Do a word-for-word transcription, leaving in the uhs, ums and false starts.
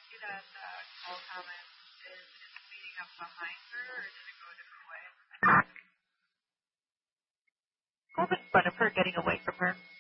What's in front of her getting away from her?